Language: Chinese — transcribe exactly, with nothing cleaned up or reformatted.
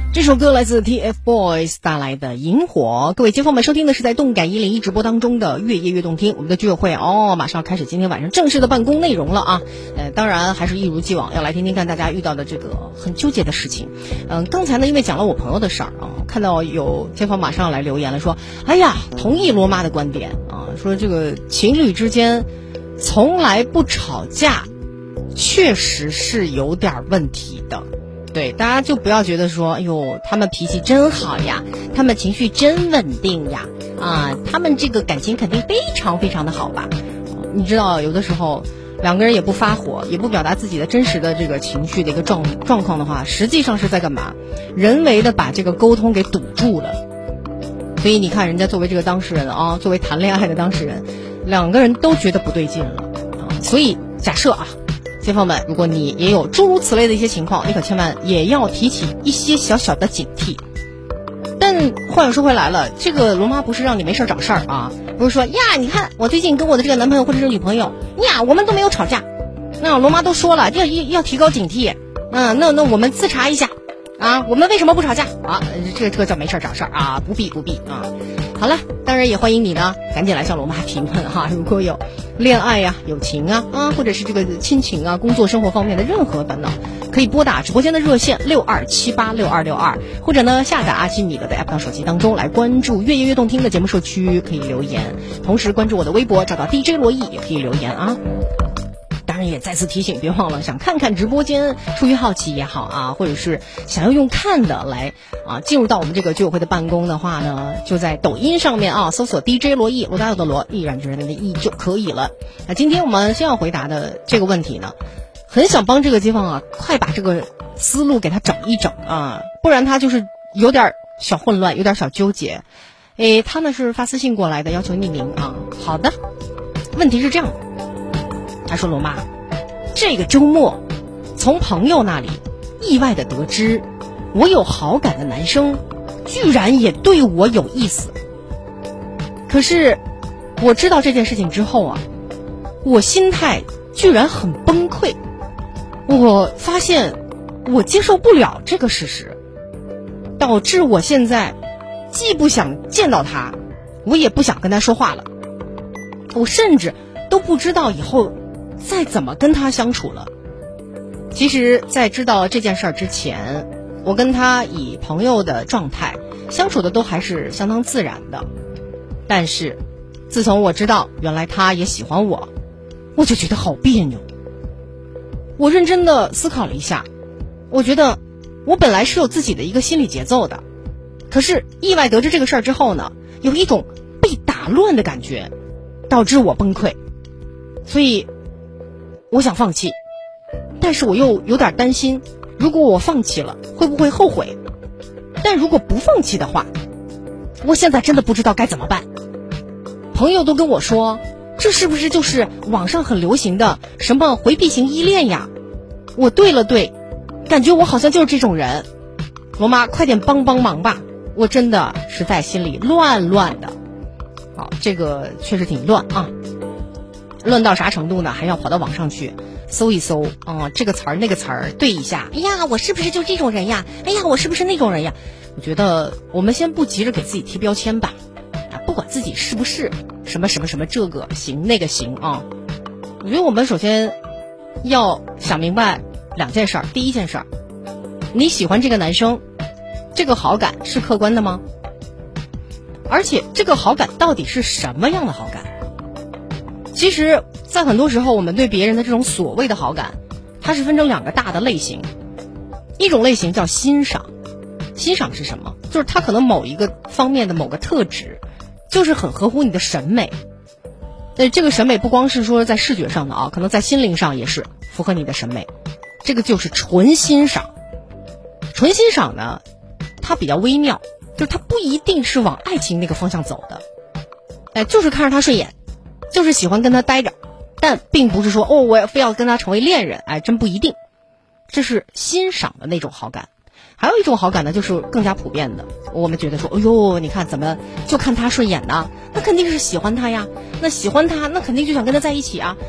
这首歌来自 T F Boys 带来的萤火。各位街坊们，收听的是在动感一零一直播当中的越夜越动听。我们的居委会哦，马上要开始今天晚上正式的办公内容了啊。呃，当然还是一如既往要来听听看大家遇到的这个很纠结的事情。嗯、呃，刚才呢因为讲了我朋友的事儿啊，看到有街坊马上来留言了，说哎呀，同意罗妈的观点啊，说这个情侣之间从来不吵架，确实是有点问题的。对，大家就不要觉得说，哎呦，他们脾气真好呀，他们情绪真稳定呀，啊，他们这个感情肯定非常非常的好吧？你知道，有的时候两个人也不发火，也不表达自己的真实的这个情绪的一个状状况的话，实际上是在干嘛？人为的把这个沟通给堵住了。所以你看，人家作为这个当事人啊，作为谈恋爱的当事人，两个人都觉得不对劲了啊。所以假设啊。街坊们，如果你也有诸如此类的一些情况，你可千万也要提起一些小小的警惕。但话又说回来了，这个罗妈不是让你没事找事儿啊，不是说呀，你看我最近跟我的这个男朋友或者是女朋友呀，我们都没有吵架。那罗妈都说了，要要要提高警惕。嗯，那那我们自查一下啊，我们为什么不吵架啊？这个这个叫没事找事儿啊，不必不必啊。好了，当然也欢迎你呢，赶紧来向罗妈提问哈。如果有恋爱呀、友情啊啊，或者是这个亲情啊、工作生活方面的任何烦恼，可以拨打直播间的热线六二七八六二六二，或者呢下载阿基米德的 app 到手机当中来关注越夜越动听的节目社区，可以留言，同时关注我的微博，找到 D J 罗毅也可以留言啊。当然也再次提醒，别忘了想看看直播间，出于好奇也好啊，或者是想要用看的来啊进入到我们这个居委会的办公的话呢，就在抖音上面啊搜索 D J 罗毅，罗大佑的罗，毅然决然的毅就可以了。那今天我们先要回答的这个问题呢，很想帮这个街坊啊，快把这个思路给他整一整啊，不然他就是有点小混乱，有点小纠结。诶，他呢是发私信过来的，要求匿名啊。好的，问题是这样的。他说罗妈，这个周末从朋友那里意外的得知，我有好感的男生居然也对我有意思。可是我知道这件事情之后啊，我心态居然很崩溃。我发现我接受不了这个事实，导致我现在既不想见到他，我也不想跟他说话了。我甚至都不知道以后再怎么跟他相处了。其实在知道这件事儿之前，我跟他以朋友的状态相处的都还是相当自然的。但是自从我知道原来他也喜欢我，我就觉得好别扭。我认真的思考了一下，我觉得我本来是有自己的一个心理节奏的，可是意外得知这个事儿之后呢，有一种被打乱的感觉，导致我崩溃。所以我想放弃，但是我又有点担心，如果我放弃了会不会后悔？但如果不放弃的话，我现在真的不知道该怎么办。朋友都跟我说，这是不是就是网上很流行的什么回避型依恋呀？我对了对，感觉我好像就是这种人。罗妈快点帮帮忙吧，我真的实在心里乱乱的。好，这个确实挺乱啊。乱到啥程度呢？还要跑到网上去搜一搜啊、呃，这个词儿那个词儿对一下。哎呀，我是不是就这种人呀？哎呀，我是不是那种人呀？我觉得我们先不急着给自己贴标签吧，啊，不管自己是不是什么什么什么这个行那个行啊。我觉得我们首先要想明白两件事儿。第一件事儿，你喜欢这个男生，这个好感是客观的吗？而且这个好感到底是什么样的好感？其实在很多时候，我们对别人的这种所谓的好感，它是分成两个大的类型。一种类型叫欣赏。欣赏是什么？就是他可能某一个方面的某个特质就是很合乎你的审美。呃，这个审美不光是说在视觉上的啊，可能在心灵上也是符合你的审美，这个就是纯欣赏。纯欣赏呢，它比较微妙，就是它不一定是往爱情那个方向走的，哎，就是看着他顺眼，就是喜欢跟他待着，但并不是说哦，我非要跟他成为恋人，哎，真不一定。这是欣赏的那种好感。还有一种好感呢，就是更加普遍的，我们觉得说，哎呦，你看怎么就看他顺眼呢？那肯定是喜欢他呀，那喜欢他，那肯定就想跟他在一起啊。